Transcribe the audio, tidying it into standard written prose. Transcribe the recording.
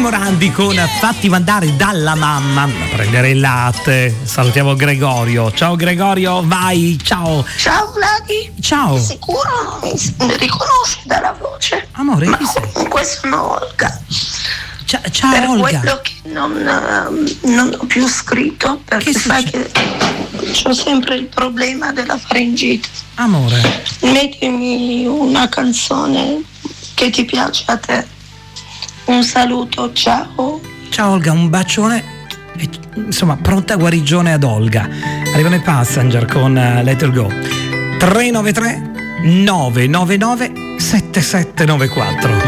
Morandi con Fatti mandare dalla mamma a prendere il latte. Salutiamo Gregorio. Ciao Gregorio, vai, ciao. Ciao Vladi. Ciao. Sicuro non mi riconosci dalla voce? Amore, ma chi sei? comunque sono Olga. Ciao per Olga. quello che non ho più scritto, perché sai che ho sempre il problema della faringite. Amore, mettimi una canzone che ti piace a te. Un saluto, ciao. Ciao Olga, un bacione e, insomma, pronta guarigione ad Olga. Arrivano i Passenger con Let Her Go. 393 999 7794.